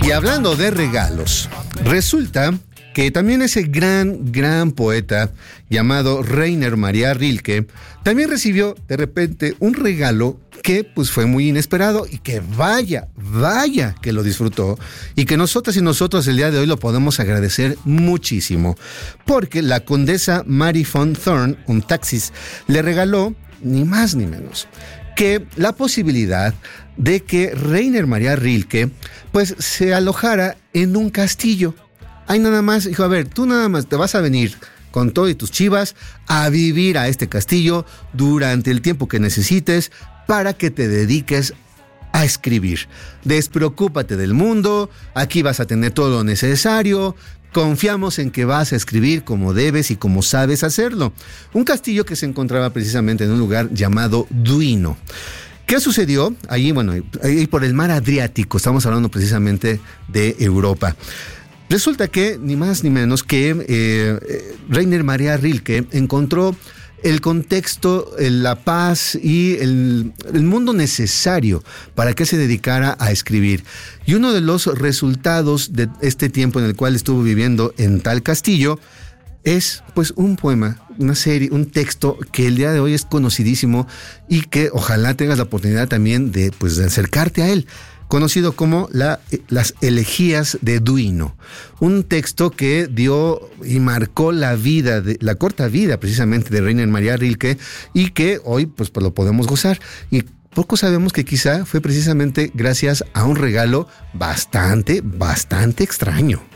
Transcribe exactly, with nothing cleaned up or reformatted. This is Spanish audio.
Y hablando de regalos, resulta que también ese gran, gran poeta llamado Rainer Maria Rilke también recibió de repente un regalo que pues fue muy inesperado y que vaya, vaya que lo disfrutó y que nosotras y nosotros el día de hoy lo podemos agradecer muchísimo, porque la condesa Mary von Thorn, un taxis, le regaló ni más ni menos que la posibilidad de que Rainer Maria Rilke pues se alojara en un castillo. Ahí nada más, dijo, a ver, tú nada más te vas a venir con todo y tus chivas a vivir a este castillo durante el tiempo que necesites para que te dediques a escribir. Despreocúpate del mundo, aquí vas a tener todo lo necesario, confiamos en que vas a escribir como debes y como sabes hacerlo. Un castillo que se encontraba precisamente en un lugar llamado Duino. ¿Qué sucedió? Allí, bueno, ahí por el mar Adriático, estamos hablando precisamente de Europa. Resulta que, ni más ni menos que eh, Rainer Maria Rilke encontró el contexto, la paz y el, el mundo necesario para que se dedicara a escribir. Y uno de los resultados de este tiempo en el cual estuvo viviendo en tal castillo es pues un poema, una serie, un texto que el día de hoy es conocidísimo y que ojalá tengas la oportunidad también de, pues, de acercarte a él, conocido como la, las Elegías de Duino, un texto que dio y marcó la vida, de, la corta vida precisamente de Rainer Maria Rilke y que hoy pues, pues lo podemos gozar. Y poco sabemos que quizá fue precisamente gracias a un regalo bastante, bastante extraño.